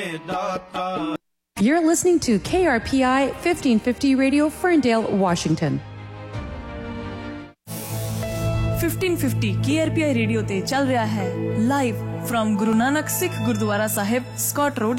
You're listening to KRPI 1550 Radio, Ferndale, Washington. 1550 KRPI radio ते चल रहा है live from Guru Nanak Sikh gurdwara Sahib, Scott road,